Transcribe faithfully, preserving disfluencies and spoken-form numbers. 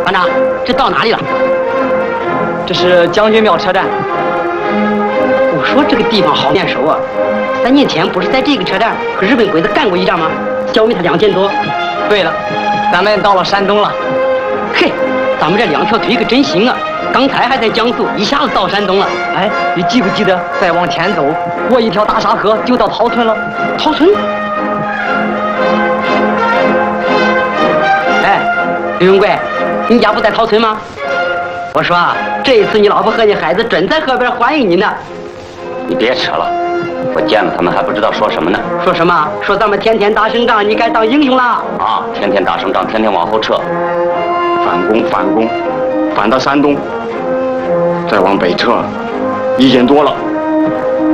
团长，这到哪里了？ 这是将军庙车站。 我说这个地方好面熟啊！三年前不是在这个车站和日本鬼子干过一仗吗？消灭他两千多。 对了，咱们到了山东了。 嘿，咱们这两条腿可真行啊！刚才还在江苏，一下子到山东了。 哎，你记不记得再往前走，过一条大沙河就到陶村了？ 陶村？哎，刘永贵，你家不在陶村吗？我说啊，这一次你老婆和你孩子准在河边欢迎你呢。 你别扯了，我见了他们还不知道说什么呢。 说什么？说咱们天天打胜仗，你该当英雄了。 啊，天天打胜仗，天天往后撤，反攻反攻，反到山东，再往北撤，一年多了。